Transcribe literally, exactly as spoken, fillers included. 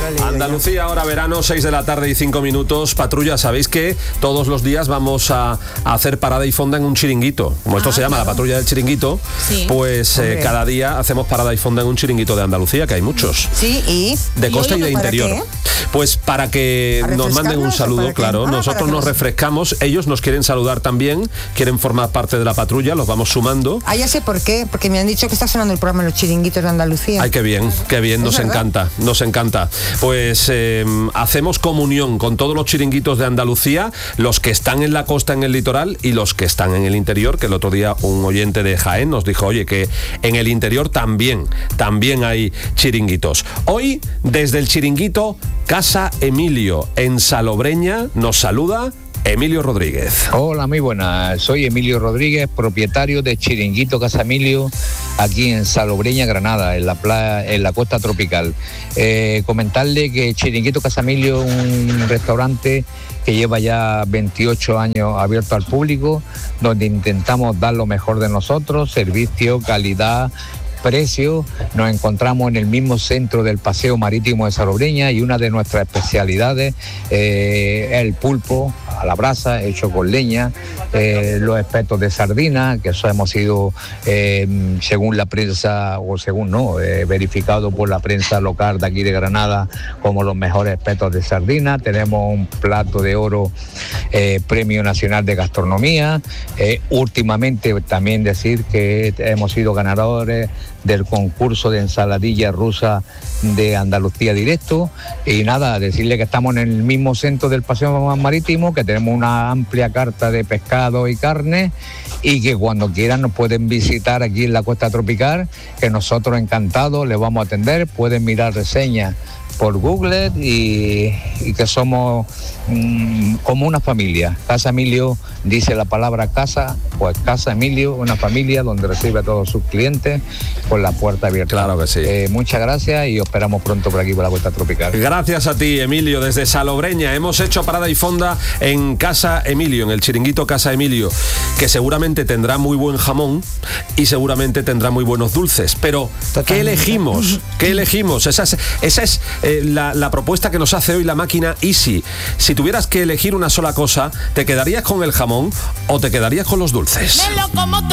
Andalucía, ahora verano, seis de la tarde y cinco minutos. Patrulla, sabéis que todos los días vamos a, a hacer parada y fonda en un chiringuito. Como esto ah, se llama claro. la patrulla del chiringuito, sí. pues eh, cada día hacemos parada y fonda en un chiringuito de Andalucía, que hay muchos. Sí, y... De costa ¿Y, y de interior. qué? Pues para que nos manden un saludo, claro. Ah, Nosotros nos refrescamos, ellos nos quieren saludar también, quieren formar parte de la patrulla, los vamos sumando. Ah, ya sé por qué, porque me han dicho que está sonando el programa Los Chiringuitos de Andalucía. Ay, qué bien, qué bien, nos encanta, nos encanta. Pues eh, hacemos comunión con todos los chiringuitos de Andalucía, los que están en la costa, en el litoral, y los que están en el interior, que el otro día un oyente de Jaén nos dijo, oye, que en el interior también, también hay chiringuitos. Hoy, desde el chiringuito Casa Emilio, en Salobreña, nos saluda Emilio Rodríguez. Hola, muy buenas. Soy Emilio Rodríguez, propietario de Chiringuito Casa Emilio, aquí en Salobreña, Granada, en la playa, en la costa tropical. Eh, comentarle que Chiringuito Casa Emilio es un restaurante que lleva ya veintiocho años abierto al público, donde intentamos dar lo mejor de nosotros, servicio, calidad, precio. Nos encontramos en el mismo centro del Paseo Marítimo de Salobreña y una de nuestras especialidades eh, es el pulpo a la brasa, hecho con leña, eh, los espetos de sardina, que eso hemos sido, eh, según la prensa, o según no, eh, verificado por la prensa local de aquí de Granada, como los mejores espetos de sardina. Tenemos un plato de oro, eh, Premio Nacional de Gastronomía. Eh, últimamente también decir que hemos sido ganadores del concurso de ensaladilla rusa de Andalucía Directo. Y nada, decirle que estamos en el mismo centro del Paseo Marítimo, que tenemos una amplia carta de pescado y carne, y que cuando quieran nos pueden visitar aquí en la costa tropical, que nosotros encantados les vamos a atender. Pueden mirar reseñas por Google y, y que somos mmm, como una familia. Casa Emilio, dice la palabra casa, pues Casa Emilio, una familia donde recibe a todos sus clientes con la puerta abierta. Claro que sí. Eh, muchas gracias y os esperamos pronto por aquí por la Vuelta Tropical. Gracias a ti, Emilio, desde Salobreña. Hemos hecho parada y fonda en Casa Emilio, en el chiringuito Casa Emilio, que seguramente tendrá muy buen jamón y seguramente tendrá muy buenos dulces. Pero, Totalmente. ¿qué elegimos? ¿Qué elegimos? Esa es, esa es eh, la, la propuesta que nos hace hoy la máquina Easy. Si tuvieras que elegir una sola cosa, ¿te quedarías con el jamón o te quedarías con los dulces?